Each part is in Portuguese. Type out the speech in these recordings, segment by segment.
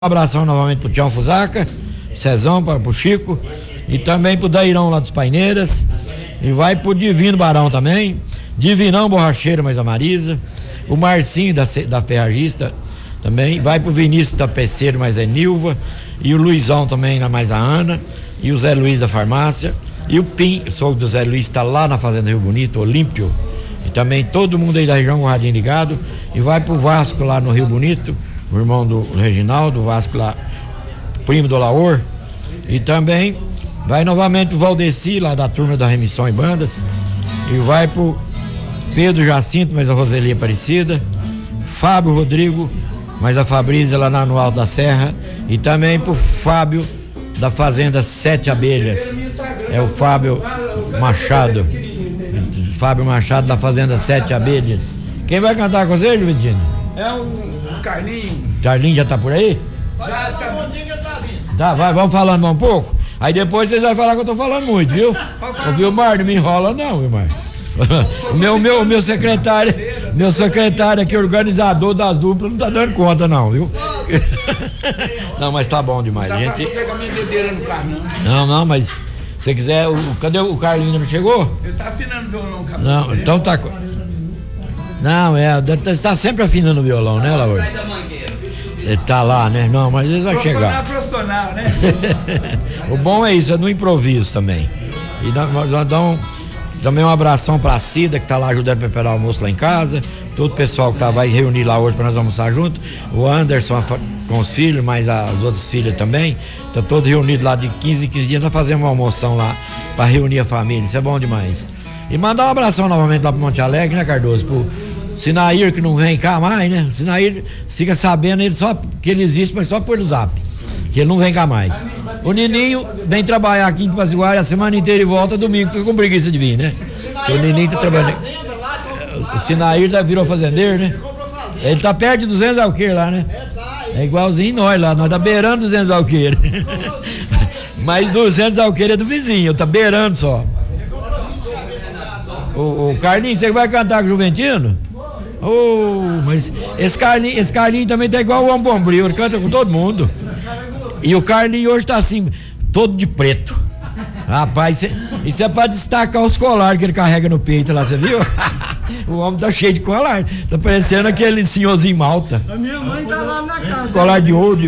Um abração novamente pro Tião Fusaca, Cezão, pro Chico e também pro Dairão lá dos Paineiras. E vai pro Divino Barão também, Divinão Borracheiro, mais a Marisa, o Marcinho da Ferragista também, vai pro Vinícius Tapeceiro, mais a Nilva, e o Luizão também, mais a Ana, e o Zé Luiz da Farmácia, e o Pim, o sogro do Zé Luiz, tá lá na Fazenda Rio Bonito, Olímpio, e também todo mundo aí da região com o radinho ligado, e vai pro Vasco lá no Rio Bonito, o irmão do Reginaldo, o Vasco lá, primo do Laor, e também vai novamente pro Valdeci, lá da turma da Remissão e Bandas, e vai pro Pedro Jacinto, mais a Roseli Aparecida, Fábio Rodrigo, mais a Fabrícia lá no Alto da Serra, e também pro Fábio da Fazenda Sete Abelhas, é o Fábio Machado, Fábio Machado da Fazenda Sete Abelhas. Quem vai cantar com você, Juventino? É o Carlinho. Carlinho já tá por aí? Já tá. Tá, vamos falando um pouco. Aí depois vocês vão falar que eu tô falando muito, viu? Ô, Vilmar, não me enrola não, Vilmar. O meu secretário aqui, organizador das duplas, não tá dando conta não, viu? Não, mas tá bom demais. Dá gente... pra pegar minha dedeira no carro, Não, mas se você quiser, cadê o Carlinho? Ainda não chegou? Ele tá afinando o violão, cara. Não, então tá. Não, você tá sempre afinando o violão, né, Laura? Ele tá lá, né? Não, mas ele vai chegar. Profissional, né? O bom é isso, é no improviso também. E nós damos também um abração pra Cida, que tá lá ajudando a preparar o almoço lá em casa. Todo o pessoal que vai reunir lá hoje pra nós almoçar junto. O Anderson com os filhos, mais as outras filhas também. Tá todo reunido lá de 15 em 15 dias. Nós fazemos uma almoção lá pra reunir a família. Isso é bom demais. E mandar um abração novamente lá pro Monte Alegre, né, Cardoso? Pro Sinair, que não vem cá mais, né? O Sinair fica sabendo ele só que ele existe, mas só por zap. Que ele não vem cá mais. O Nininho vem trabalhar aqui em Pasiguari a semana inteira e volta domingo, fica com preguiça de vir, né? Porque o Nininho tá trabalhando. O Sinair virou fazendeiro, né? Ele tá perto de 200 alqueires lá, né? É igualzinho nós lá, nós tá beirando 200 alqueires. Mas 200 alqueires é do vizinho, tá beirando só. O Carlinhos, você vai cantar com o Juventino? Mas esse Carlinho também tá igual o Homem Bombril, ele canta com todo mundo. E o Carlinho hoje tá assim, todo de preto. Rapaz, isso é pra destacar os colares que ele carrega no peito lá, você viu? O homem tá cheio de colar, tá parecendo aquele senhorzinho Malta. A minha mãe tá lá na casa. Colar de ouro.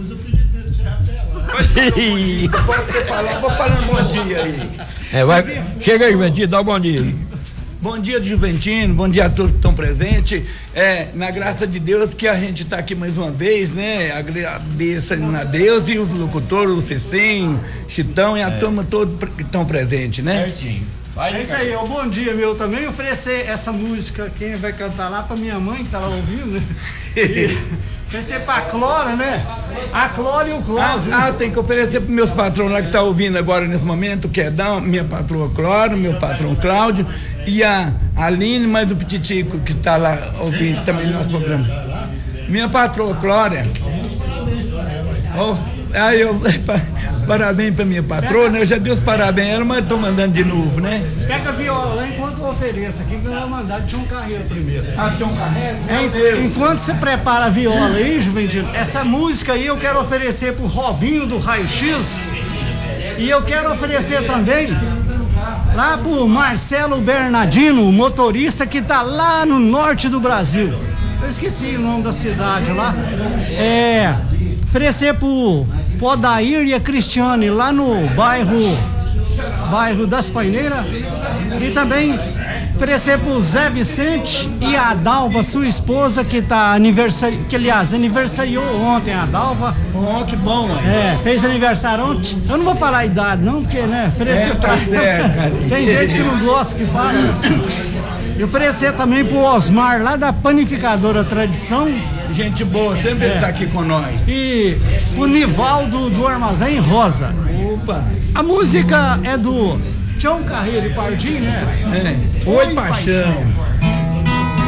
Pode você falar, vou falar um bom dia aí. Chega aí, Juventino, dá um bom dia aí. Bom dia, Juventino, bom dia a todos que estão presentes. Na graça de Deus que a gente está aqui mais uma vez, né? Agradeço a Deus e os locutores, o Cicinho, Chitão e a turma toda que estão presentes, né? Certinho. É isso aí, um bom dia meu também. Oferecer essa música, quem vai cantar lá, pra minha mãe que tá lá ouvindo, né? Oferecer pra Clora, né? A Clora e o Cláudio. Tem que oferecer pros meus patrões lá que tá ouvindo agora nesse momento, que é minha patroa Clora, meu patrão Cláudio e a Aline, mais do Pititico que tá lá ouvindo também no nosso programa. Minha patroa Clória. Parabéns pra minha patrona, eu já dei os parabéns a ela, mas tô mandando de novo, né? Pega a viola lá enquanto eu ofereço aqui, que eu vou mandar de Tião Carreiro primeiro. Tião Carreiro? Enquanto você prepara a viola aí, Juventino, essa música aí eu quero oferecer pro Robinho do Raio X e eu quero oferecer também lá pro Marcelo Bernardino, motorista que tá lá no norte do Brasil. Eu esqueci o nome da cidade lá. Oferecer pro Odair e a Cristiane lá no bairro das Paineiras. E também oferecer pro Zé Vicente e a Dalva, sua esposa, que aniversariou ontem, a Dalva. Que bom, mãe. Fez aniversário ontem. Eu não vou falar a idade não, porque, né, oferecer pra... cara. Tem gente que não gosta que fala. E oferecer também pro Osmar, lá da Panificadora Tradição. Gente boa, sempre ele tá aqui com nós. E o Nivaldo do Armazém Rosa. Opa! A música é do Tião Carreiro e Pardinho, né? Oi, paixão.